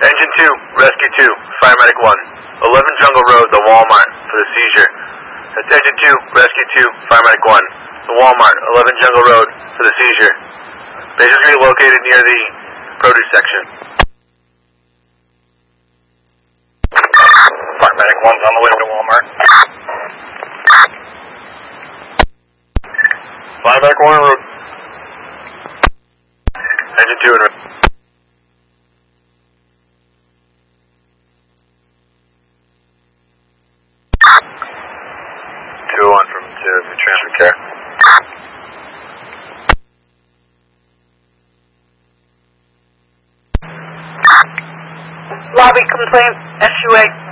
Engine 2, Rescue 2, Firemedic 1. 11 Jungle Road, the Walmart, for the seizure. That's Engine 2, Rescue 2, Firemedic 1. The Walmart, 11 Jungle Road, for the seizure. Patients relocated near the produce section. Firemedic 1's on the way to Walmart. Firemedic 1 en route. Engine 2 en route. 201 from transfer care. Lobby complaint, SUA.